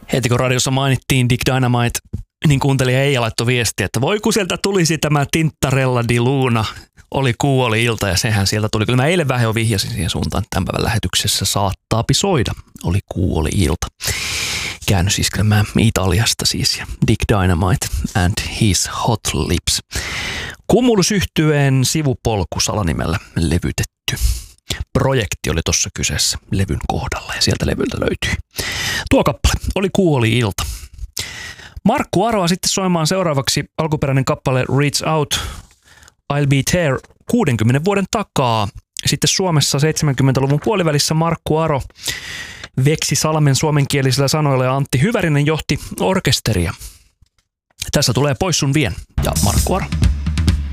Heti kun radiossa mainittiin Dick Dynamite, niin kuuntelija Eija laittoi viestiä, että voi kun sieltä tulisi tämä Tintarella di Luna, oli kuu, oli ilta ja sehän sieltä tuli. Kyllä mä eilen vähän jo vihjasin siihen suuntaan, tämän päivän lähetyksessä saattaapi soida, oli kuu, oli ilta. Käännös iskelmään Italiasta siis ja Dick Dynamite and his hot lips. Cumulus-yhtyeen sivupolku salanimellä levytetty. Projekti oli tuossa kyseessä levyn kohdalla ja sieltä levyltä löytyi. Tuo kappale oli kuu, oli ilta. Markku Aroa sitten soimaan seuraavaksi alkuperäinen kappale Reach Out, I'll Be There 60 vuoden takaa. Sitten Suomessa 70-luvun puolivälissä Markku Aro veksi Salmen suomenkielisillä sanoilla ja Antti Hyvärinen johti orkesteria. Tässä tulee Pois sun vien ja Markku Aro.